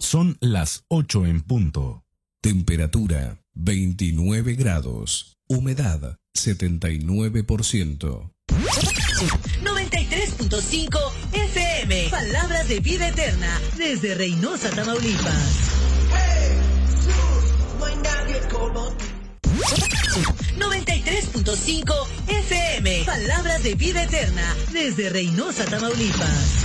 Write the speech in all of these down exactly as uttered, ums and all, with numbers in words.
Son las ocho en punto. Temperatura veintinueve grados. Humedad setenta y nueve por ciento. noventa y tres punto cinco F M. Palabras de vida eterna desde Reynosa, Tamaulipas. noventa y tres punto cinco F M. Palabras de vida eterna desde Reynosa, Tamaulipas.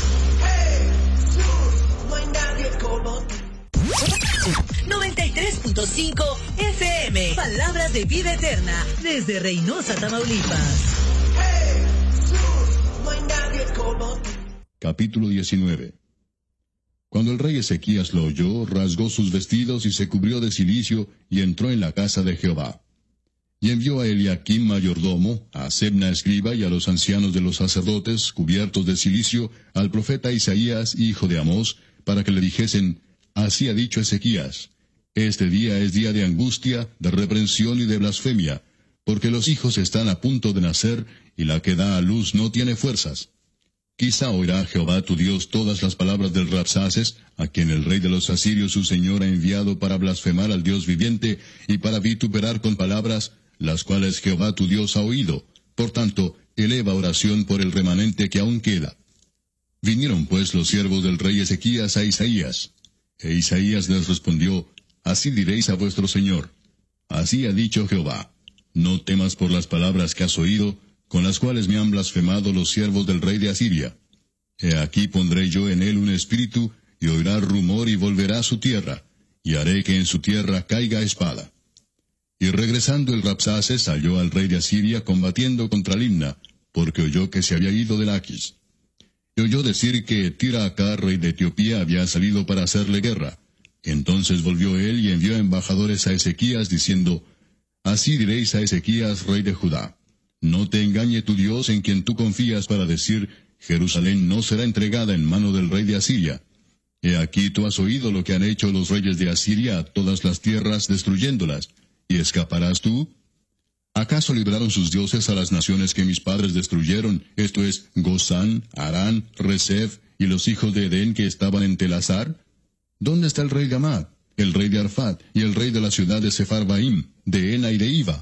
noventa y tres punto cinco F M. Palabras de vida eterna desde Reynosa, Tamaulipas. Capítulo diecinueve. Cuando el rey Ezequías lo oyó, rasgó sus vestidos y se cubrió de cilicio y entró en la casa de Jehová. Y envió a Eliaquim mayordomo, a Sebna escriba y a los ancianos de los sacerdotes, cubiertos de cilicio, al profeta Isaías, hijo de Amós, para que le dijesen: Así ha dicho Ezequías: Este día es día de angustia, de reprensión y de blasfemia, porque los hijos están a punto de nacer, y la que da a luz no tiene fuerzas. Quizá oirá Jehová tu Dios todas las palabras del Rabsaces, a quien el rey de los asirios su señor ha enviado para blasfemar al Dios viviente, y para vituperar con palabras, las cuales Jehová tu Dios ha oído. Por tanto, eleva oración por el remanente que aún queda. Vinieron pues los siervos del rey Ezequías a Isaías. E Isaías les respondió: Así diréis a vuestro señor: Así ha dicho Jehová: No temas por las palabras que has oído, con las cuales me han blasfemado los siervos del rey de Asiria. He aquí pondré yo en él un espíritu, y oirá rumor y volverá a su tierra, y haré que en su tierra caiga espada. Y regresando el Rabsaces halló al rey de Asiria combatiendo contra Limna, porque oyó que se había ido de Laquis. Y oyó decir que Tiraacá, rey de Etiopía, había salido para hacerle guerra. Entonces volvió él y envió embajadores a Ezequías, diciendo: Así diréis a Ezequías, rey de Judá: No te engañe tu Dios en quien tú confías para decir: Jerusalén no será entregada en mano del rey de Asiria. He aquí tú has oído lo que han hecho los reyes de Asiria a todas las tierras, destruyéndolas. ¿Y escaparás tú? ¿Acaso libraron sus dioses a las naciones que mis padres destruyeron, esto es, Gozán, Harán, Resef, y los hijos de Edén que estaban en Telasar? ¿Dónde está el rey Gamad, el rey de Arfat, y el rey de la ciudad de Sefarbaim, de Ena y de Iva?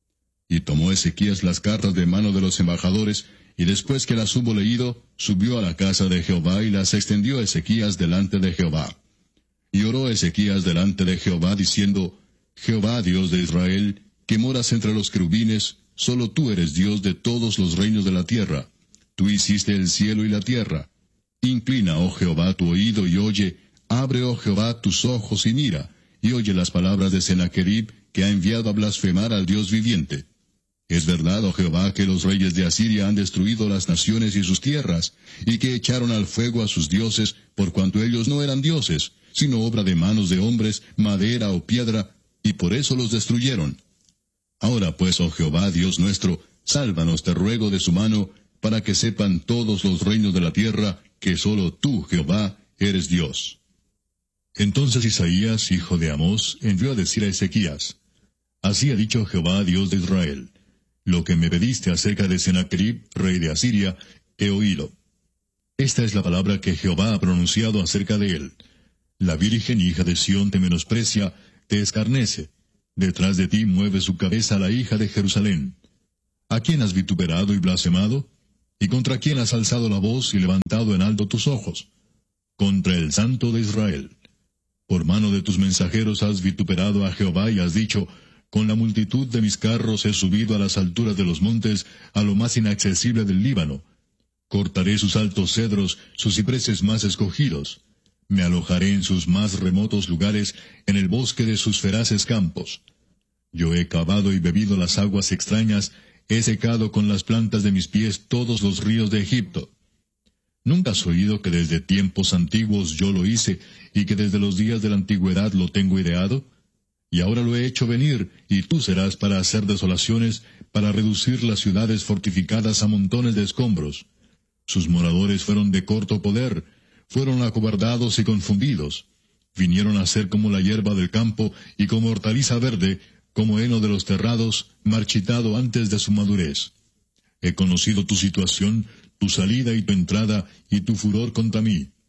Y tomó Ezequías las cartas de mano de los embajadores, y después que las hubo leído, subió a la casa de Jehová y las extendió Ezequías delante de Jehová. Y oró Ezequías delante de Jehová, diciendo: Jehová, Dios de Israel, que moras entre los querubines, solo tú eres Dios de todos los reinos de la tierra. Tú hiciste el cielo y la tierra. Inclina, oh Jehová, tu oído y oye, abre, oh Jehová, tus ojos y mira, y oye las palabras de Sennacherib, que ha enviado a blasfemar al Dios viviente. Es verdad, oh Jehová, que los reyes de Asiria han destruido las naciones y sus tierras, y que echaron al fuego a sus dioses, por cuanto ellos no eran dioses, sino obra de manos de hombres, madera o piedra, y por eso los destruyeron. Ahora pues, oh Jehová, Dios nuestro, sálvanos, te ruego, de su mano, para que sepan todos los reinos de la tierra, que solo tú, Jehová, eres Dios. Entonces Isaías, hijo de Amós, envió a decir a Ezequías: Así ha dicho Jehová, Dios de Israel: Lo que me pediste acerca de Sennacherib, rey de Asiria, he oído. Esta es la palabra que Jehová ha pronunciado acerca de él: La virgen hija de Sión te menosprecia, te escarnece. Detrás de ti mueve su cabeza la hija de Jerusalén. ¿A quién has vituperado y blasfemado? ¿Y contra quién has alzado la voz y levantado en alto tus ojos? Contra el Santo de Israel. Por mano de tus mensajeros has vituperado a Jehová y has dicho: Con la multitud de mis carros he subido a las alturas de los montes, a lo más inaccesible del Líbano. Cortaré sus altos cedros, sus cipreses más escogidos. Me alojaré en sus más remotos lugares, en el bosque de sus feraces campos. Yo he cavado y bebido las aguas extrañas, he secado con las plantas de mis pies todos los ríos de Egipto. ¿Nunca has oído que desde tiempos antiguos yo lo hice, y que desde los días de la antigüedad lo tengo ideado? Y ahora lo he hecho venir, y tú serás para hacer desolaciones, para reducir las ciudades fortificadas a montones de escombros. Sus moradores fueron de corto poder, fueron acobardados y confundidos. Vinieron a ser como la hierba del campo, y como hortaliza verde, como heno de los terrados, marchitado antes de su madurez. He conocido tu situación, tu salida y tu entrada, y tu furor contra mí.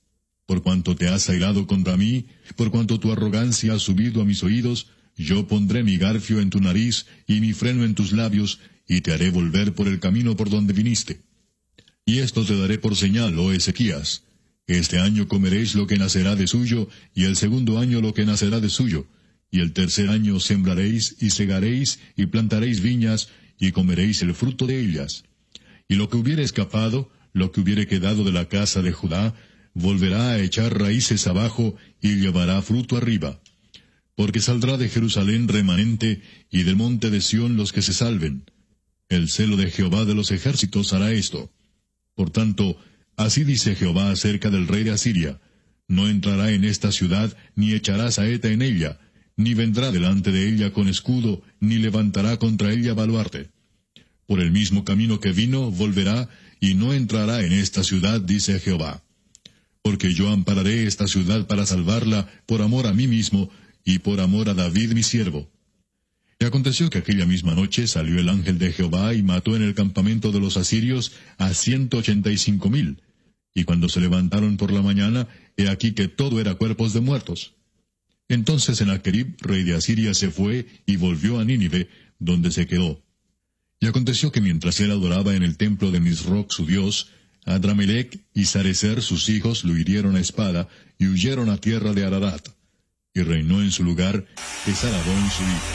Por cuanto te has airado contra mí, por cuanto tu arrogancia ha subido a mis oídos, yo pondré mi garfio en tu nariz y mi freno en tus labios, y te haré volver por el camino por donde viniste. Y esto te daré por señal, oh Ezequías. Este año comeréis lo que nacerá de suyo, y el segundo año lo que nacerá de suyo, y el tercer año sembraréis, y segaréis, y plantaréis viñas, y comeréis el fruto de ellas. Y lo que hubiere escapado, lo que hubiere quedado de la casa de Judá, volverá a echar raíces abajo, y llevará fruto arriba. Porque saldrá de Jerusalén remanente, y del monte de Sión los que se salven. El celo de Jehová de los ejércitos hará esto. Por tanto, así dice Jehová acerca del rey de Asiria: no entrará en esta ciudad, ni echará saeta en ella, ni vendrá delante de ella con escudo, ni levantará contra ella baluarte. Por el mismo camino que vino, volverá, y no entrará en esta ciudad, dice Jehová. Porque yo ampararé esta ciudad para salvarla, por amor a mí mismo, y por amor a David mi siervo. Y aconteció que aquella misma noche salió el ángel de Jehová y mató en el campamento de los asirios a ciento ochenta y cinco mil. Y cuando se levantaron por la mañana, he aquí que todo era cuerpos de muertos. Entonces Sennacherib, rey de Asiria, se fue y volvió a Nínive, donde se quedó. Y aconteció que mientras él adoraba en el templo de Nisroch su dios, Adramelech y Sarecer sus hijos lo hirieron a espada, y huyeron a tierra de Ararat. Y reinó en su lugar Esaradón su hijo.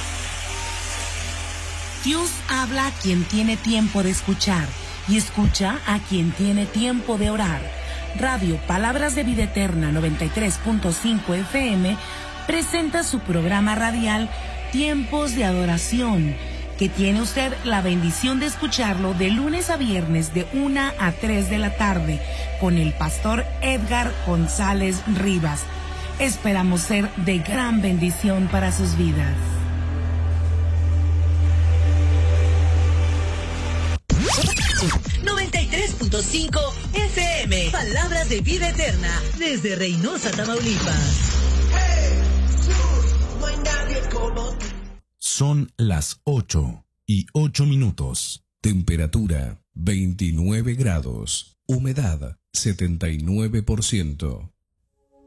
Dios habla a quien tiene tiempo de escuchar, y escucha a quien tiene tiempo de orar. Radio Palabras de Vida Eterna noventa y tres punto cinco F M presenta su programa radial Tiempos de Adoración, que tiene usted la bendición de escucharlo de lunes a viernes de una a tres de la tarde con el pastor Edgar González Rivas. Esperamos ser de gran bendición para sus vidas. noventa y tres punto cinco F M. Palabras de Vida Eterna desde Reynosa, Tamaulipas. Son las ocho y ocho minutos. Temperatura veintinueve grados. Humedad setenta y nueve por ciento.